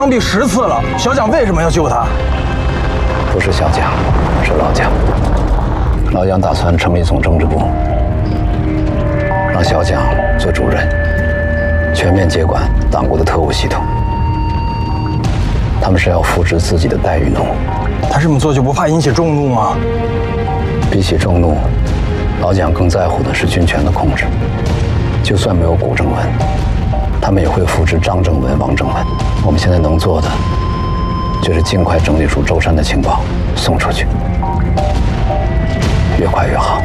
枪毙10次了，小蒋为什么要救他？ 不是小蒋，是老蒋。老蒋打算成立总政治部，让小蒋做主任，全面接管党国的特务系统。他们是要扶植自己的代毓奴。 他这么做就不怕引起众怒吗？ 比起众怒，老蒋更在乎的是军权的控制。就算没有古正文，他们也会扶植张正文、王正文。我们现在能做的，就是尽快整理出舟山的情报，送出去，越快越好。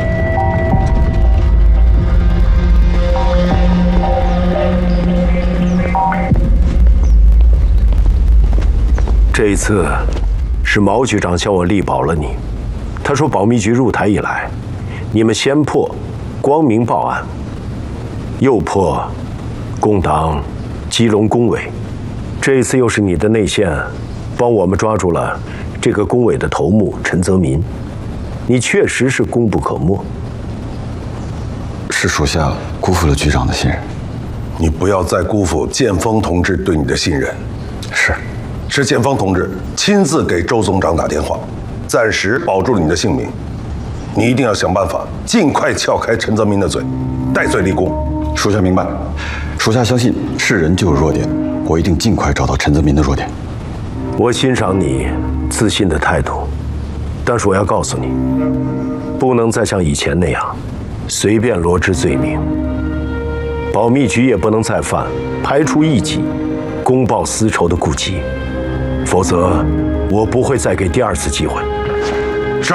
这一次，是毛局长向我力保了你。他说，保密局入台以来，你们先破光明报案，又破共党基隆工委，这一次又是你的内线帮我们抓住了这个工委的头目陈泽民。你确实是功不可没。 是属下辜负了局长的信任。 你不要再辜负建峰同志对你的信任。是建峰同志亲自给周总长打电话，暂时保住了你的性命。你一定要想办法，尽快撬开陈泽民的嘴，戴罪立功。 属下明白。属下相信是人就有弱点，我一定尽快找到陈泽民的弱点。 我欣赏你自信的态度，但是我要告诉你，不能再像以前那样随便罗织罪名。保密局也不能再犯排除异己、公报私仇的顾忌，否则我不会再给第2次机会。 是。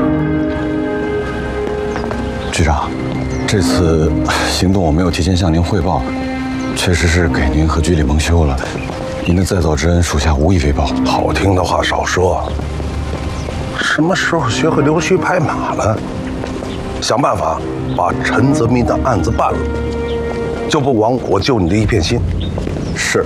局长，这次行动我没有提前向您汇报，确实是给您和局里蒙羞了。您的再造之恩，属下无以为报。 好听的话少说。什么时候学会溜须拍马了？想办法把陈泽民的案子办了，就不枉我救你的一片心。 是。